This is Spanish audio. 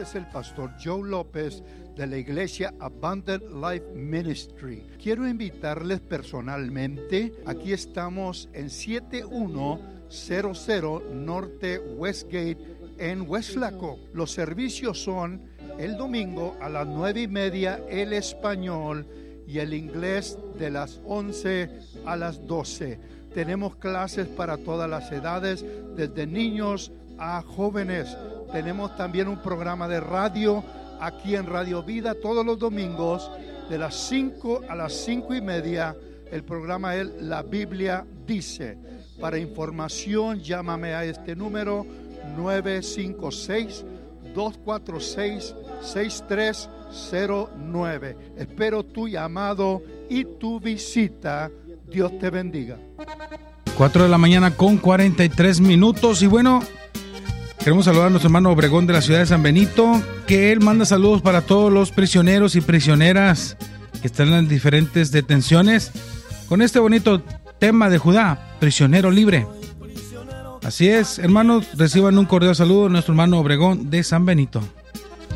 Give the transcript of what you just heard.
Este es el pastor Joe López de la iglesia Abundant Life Ministry. Quiero invitarles personalmente. Aquí estamos en 7100 Norte Westgate en Weslaco. Los servicios son el domingo a las 9:30 el español y el inglés de las 11 a las 12. Tenemos clases para todas las edades, desde niños a jóvenes. Tenemos también un programa de radio aquí en Radio Vida todos los domingos de las 5 a las 5:30. El programa es La Biblia Dice. Para información, llámame a este número 956-246-6309. Espero tu llamado y tu visita. Dios te bendiga. 4 de la mañana con 43 minutos. Y bueno, queremos saludar a nuestro hermano Obregón de la ciudad de San Benito, que él manda saludos para todos los prisioneros y prisioneras que están en las diferentes detenciones con este bonito tema de Judá, prisionero libre. Así es, hermanos, reciban un cordial saludo de nuestro hermano Obregón de San Benito.